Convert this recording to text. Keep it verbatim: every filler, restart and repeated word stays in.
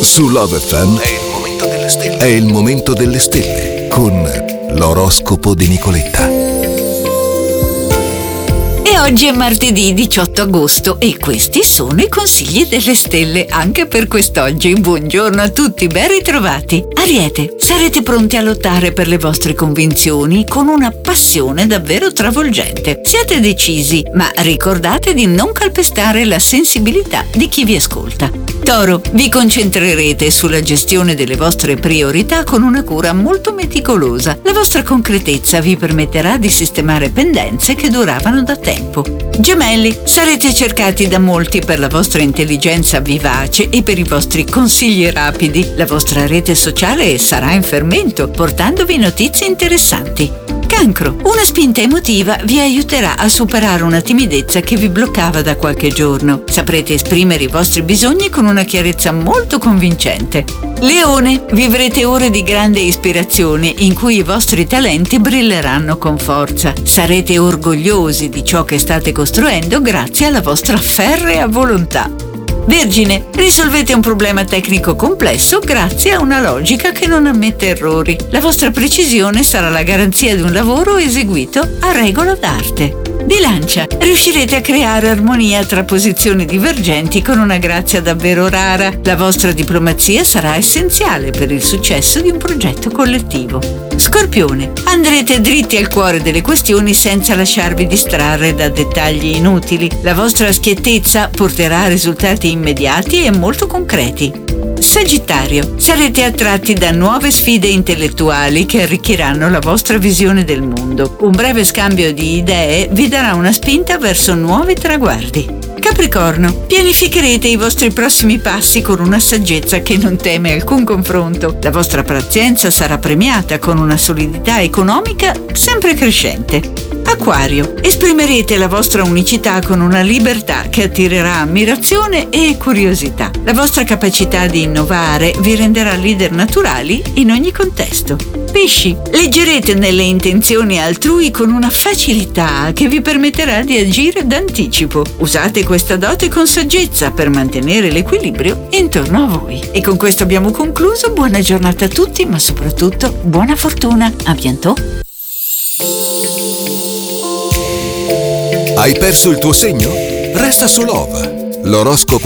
Su Love F M è il momento delle stelle. È il momento delle stelle con l'oroscopo di Nicoletta. E oggi è martedì diciotto agosto e questi sono i consigli delle stelle anche per quest'oggi. Buongiorno a tutti, ben ritrovati. Ariete, sarete pronti a lottare per le vostre convinzioni con una passione davvero travolgente. Siete decisi, ma ricordate di non calpestare la sensibilità di chi vi ascolta. Toro, vi concentrerete sulla gestione delle vostre priorità con una cura molto meticolosa. La vostra concretezza vi permetterà di sistemare pendenze che duravano da tempo. Gemelli, sarete cercati da molti per la vostra intelligenza vivace e per i vostri consigli rapidi. La vostra rete sociale sarà in fermento, portandovi notizie interessanti. Cancro, una spinta emotiva vi aiuterà a superare una timidezza che vi bloccava da qualche giorno. Saprete esprimere i vostri bisogni con una chiarezza molto convincente. Leone, vivrete ore di grande ispirazione in cui i vostri talenti brilleranno con forza. Sarete orgogliosi di ciò che state costruendo grazie alla vostra ferrea volontà. Vergine, risolvete un problema tecnico complesso grazie a una logica che non ammette errori. La vostra precisione sarà la garanzia di un lavoro eseguito a regola d'arte. Bilancia, riuscirete a creare armonia tra posizioni divergenti con una grazia davvero rara. La vostra diplomazia sarà essenziale per il successo di un progetto collettivo. Scorpione, andrete dritti al cuore delle questioni senza lasciarvi distrarre da dettagli inutili. La vostra schiettezza porterà a risultati immediati e molto concreti. Sagittario, sarete attratti da nuove sfide intellettuali che arricchiranno la vostra visione del mondo. Un breve scambio di idee vi darà una spinta verso nuovi traguardi. Capricorno, pianificherete i vostri prossimi passi con una saggezza che non teme alcun confronto. La vostra pazienza sarà premiata con una solidità economica sempre crescente. Acquario, esprimerete la vostra unicità con una libertà che attirerà ammirazione e curiosità. La vostra capacità di innovare vi renderà leader naturali in ogni contesto. Pesci, leggerete nelle intenzioni altrui con una facilità che vi permetterà di agire d'anticipo. Usate questa dote con saggezza per mantenere l'equilibrio intorno a voi. E con questo abbiamo concluso. Buona giornata a tutti, ma soprattutto buona fortuna. A bientôt. Hai perso il tuo segno? Resta su Love, l'oroscopo